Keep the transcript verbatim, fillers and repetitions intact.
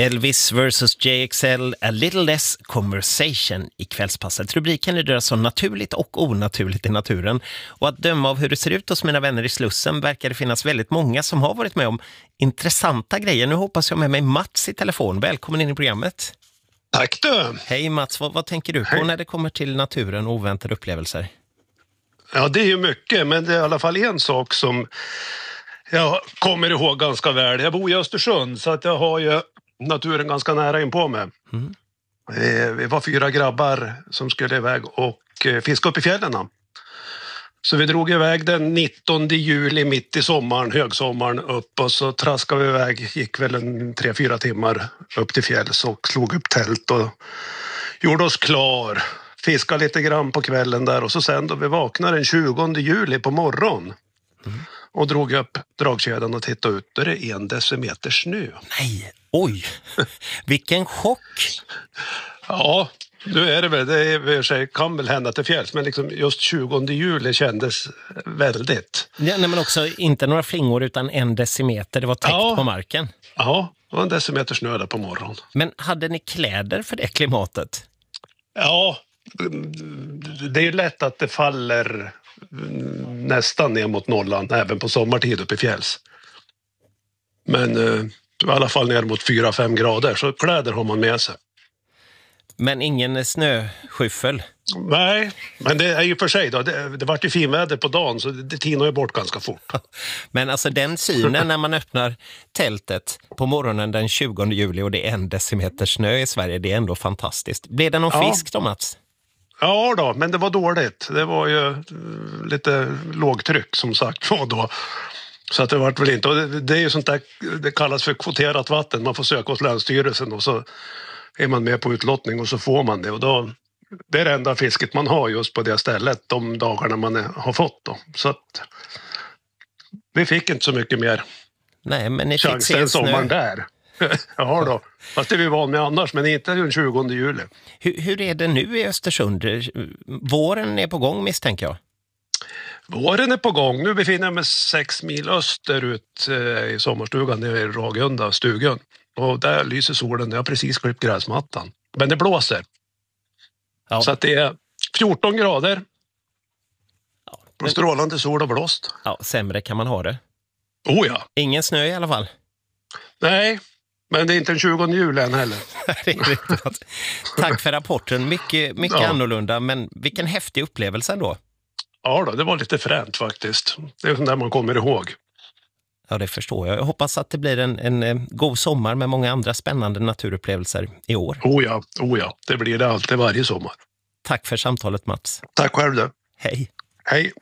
Elvis versus J X L, A Little Less Conversation i kvällspasset. Rubriken är så naturligt och onaturligt i naturen. Och att döma av hur det ser ut hos mina vänner i Slussen verkar det finnas väldigt många som har varit med om intressanta grejer. Nu hoppas jag med mig Mats i telefon. Välkommen in i programmet. Tack du. Hej Mats, vad, vad tänker du på Hej. när det kommer till naturen och oväntade upplevelser? Ja, det är ju mycket, men det är i alla fall en sak som jag kommer ihåg ganska väl. Jag bor i Östersund så att jag har ju naturen ganska nära in på mig. Mm. Vi, vi var fyra grabbar som skulle iväg och fiska upp i fjällen. Så vi drog iväg den nittonde juli mitt i sommaren, högsommaren upp, och så traskade vi iväg, gick väl en tre, fyra timmar upp till fjälls och slog upp tält och gjorde oss klar. Fiskade lite grann på kvällen där och så sen då vi vaknade den tjugonde juli på morgon mm. och drog upp dragkedjan och tittade ut, där det är en decimeter snö. Nej, oj, vilken chock! Ja, nu är det väl, det är, kan väl hända till fjälls, men liksom just tjugonde juli kändes väldigt. Ja, nej, men också inte några flingor utan en decimeter, det var täckt ja. på marken. Ja, det var en decimeter snö där på morgonen. Men hade ni kläder för det klimatet? Ja, det är ju lätt att det faller nästan ner mot nollan även på sommartid uppe i fjälls. Men eh, i alla fall ner mot fyra fem grader, så kläder har man med sig. Men ingen snöskyffel? Nej, men det är ju för sig då. Det, det var ju finväder på dagen så det, det tinar ju bort ganska fort. Men alltså den synen när man öppnar tältet på morgonen den tjugonde juli och det är en decimeter snö i Sverige, det är ändå fantastiskt. Blev det någon ja. fisk då, Mats? Ja då, men det var dåligt. Det var ju lite lågtryck som sagt var då. Så att det var väl inte, och det, det är ju sånt där, det kallas för kvoterat vatten. Man får söka hos Länsstyrelsen och så är man med på utlottning och så får man det. Och då, det är det enda fisket man har just på det stället de dagarna man är, har fått då. Så att vi fick inte så mycket mer. Nej, men ni chans fick den sommaren där. Ja då, fast det är vi van med annars, men inte den tjugonde juli. Hur, hur är det nu i Östersund? Våren är på gång misstänker jag. Våren är på gång. Nu befinner jag mig sex mil österut i sommarstugan i Ragunda, stugan. Och där lyser solen. Jag har precis klippt gräsmattan. Men det blåser. Ja. Så att det är fjorton grader. Ja, men... strålande sol och blåst. Ja, sämre kan man ha det. Oh ja. Ingen snö i alla fall. Nej, men det är inte den tjugonde juli än heller. Tack för rapporten. Mycket, mycket ja. annorlunda, men vilken häftig upplevelse då. Ja då, det var lite fränt faktiskt. Det är sånt där man kommer ihåg. Ja, det förstår jag. Jag hoppas att det blir en, en, en god sommar med många andra spännande naturupplevelser i år. Oh ja, oh ja. Det blir det alltid varje sommar. Tack för samtalet, Mats. Tack själv du. Hej. Hej.